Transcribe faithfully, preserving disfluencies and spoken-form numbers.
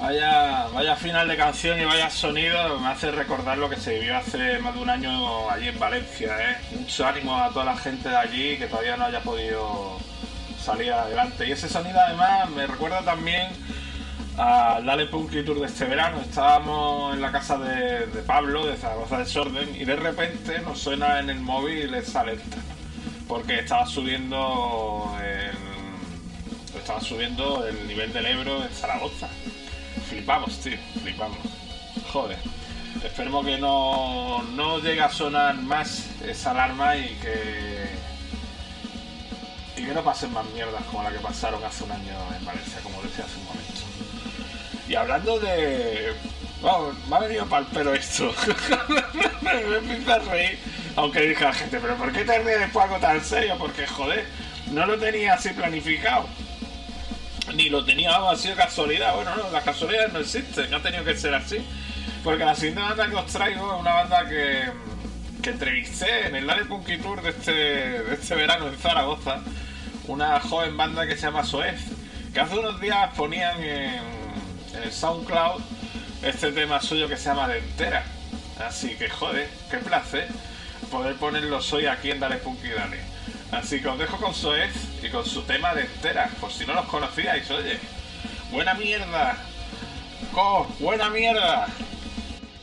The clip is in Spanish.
Vaya, vaya final de canción y vaya sonido, me hace recordar lo que se vivió hace más de un año allí en Valencia, ¿eh? Mucho ánimo a toda la gente de allí que todavía no haya podido salir adelante. Y ese sonido además me recuerda también al Dale Punky Tour de este verano. Estábamos en la casa de, de Pablo, de Zaragoza Desorden, y de repente nos suena en el móvil esa alerta. Porque estaba subiendo el, estaba subiendo el nivel del Ebro en Zaragoza. Flipamos, tío, flipamos. Joder. Esperemos que no, no llegue a sonar más esa alarma y que. Y que no pasen más mierdas como la que pasaron hace un año en Valencia, como decía hace un momento. Y hablando de. Vamos, me ha venido para el pelo esto. Me empieza a reír. Aunque dije a la gente, ¿pero por qué te ríes después algo tan serio? Porque, joder, no lo tenía así planificado. Ni lo tenía, vamos, ha sido casualidad. Bueno, no, las casualidades no existen, no ha tenido que ser así. Porque la siguiente banda que os traigo es una banda que, que entrevisté en el Dale Punky Tour de este, de este verano en Zaragoza. Una joven banda que se llama Soez, que hace unos días ponían en, en el SoundCloud este tema suyo que se llama Dentera. Así que, joder, qué placer poder ponerlo hoy aquí en Dale Punky Dale. Así que os dejo con Soez y con su tema de entera, por si no los conocíais, oye. Buena mierda. Co, buena mierda.